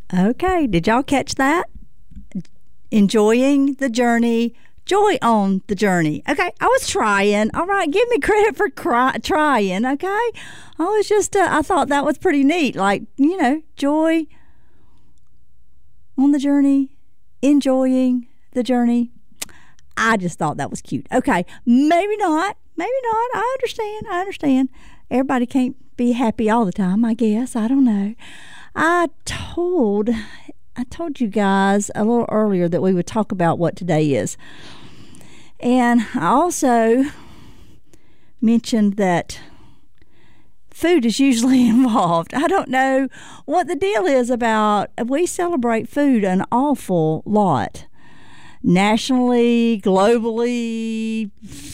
Okay, did y'all catch that? Enjoying the journey, joy on the journey. Okay, I was trying. All right, give me credit for trying, okay? I was just, I thought that was pretty neat. Like, joy on the journey, enjoying the journey. I just thought that was cute. Okay, maybe not. I understand. Everybody can't be happy all the time, I guess. I don't know. I told you guys a little earlier that we would talk about what today is. And I also mentioned that food is usually involved. I don't know what the deal is about. We celebrate food an awful lot. Nationally, globally,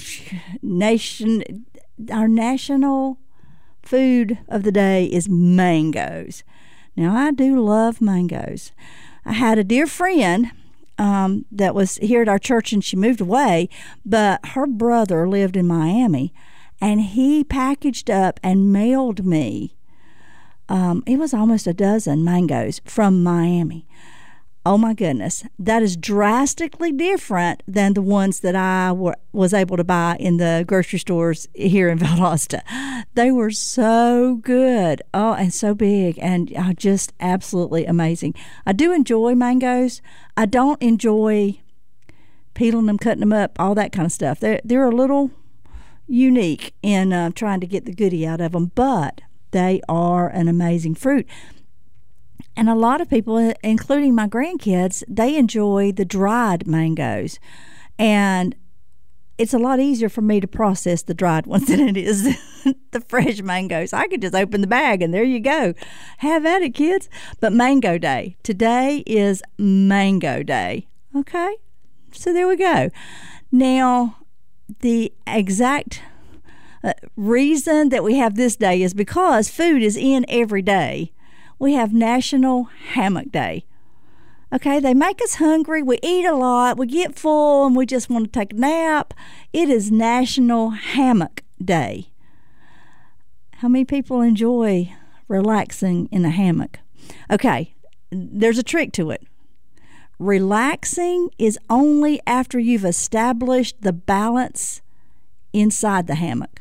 our national food of the day is mangoes. Now, I do love mangoes. I had a dear friend that was here at our church, and she moved away, but her brother lived in Miami, and he packaged up and mailed me, it was almost a dozen mangoes from Miami. Oh my goodness, that is drastically different than the ones that I was able to buy in the grocery stores here in Valdosta. They were so good, and so big, and just absolutely amazing. I do enjoy mangoes. I don't enjoy peeling them, cutting them up, all that kind of stuff. They're a little unique in trying to get the goodie out of them, but they are an amazing fruit. And a lot of people, including my grandkids, they enjoy the dried mangoes. And it's a lot easier for me to process the dried ones than it is the fresh mangoes. I could just open the bag and there you go. Have at it, kids. But Mango Day. Today is Mango Day. Okay? So there we go. Now, the exact reason that we have this day is because food is in every day. We have National Hammock Day. Okay, they make us hungry. We eat a lot. We get full and we just want to take a nap. It is National Hammock Day. How many people enjoy relaxing in a hammock? Okay, there's a trick to it. Relaxing is only after you've established the balance inside the hammock.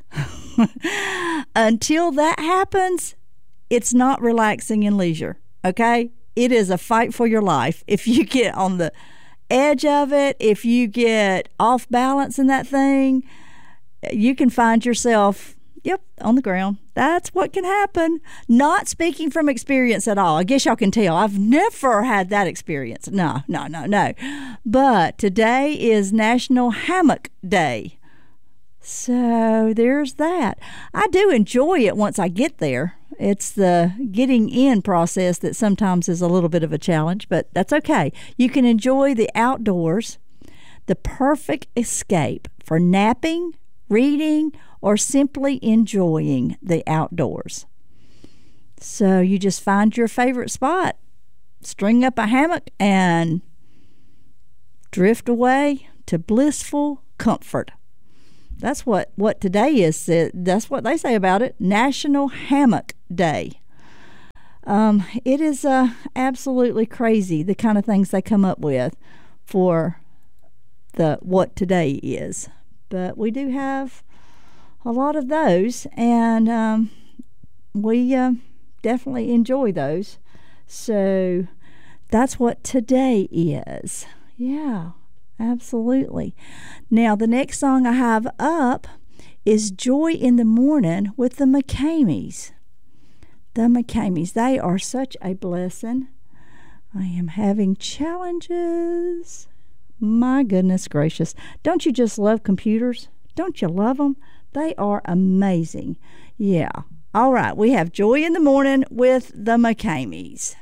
Until that happens, it's not relaxing and leisure, okay? It is a fight for your life. If you get on the edge of it, if you get off balance in that thing, you can find yourself, on the ground. That's what can happen. Not speaking from experience at all. I guess y'all can tell. I've never had that experience. No. But today is National Hammock Day. So there's that. I do enjoy it once I get there. It's the getting in process that sometimes is a little bit of a challenge, but that's okay. You can enjoy the outdoors, the perfect escape for napping, reading, or simply enjoying the outdoors. So you just find your favorite spot, string up a hammock, and drift away to blissful comfort. That's what today is. That's what they say about it. National Hammock Day. It is absolutely crazy the kind of things they come up with for what today is. But we do have a lot of those, and we definitely enjoy those. So that's what today is. Yeah. Absolutely. Now, the next song I have up is Joy in the Morning with the McCameys. The McCameys, they are such a blessing. I am having challenges. My goodness gracious. Don't you just love computers? Don't you love them? They are amazing. Yeah. All right, we have Joy in the Morning with the McCameys.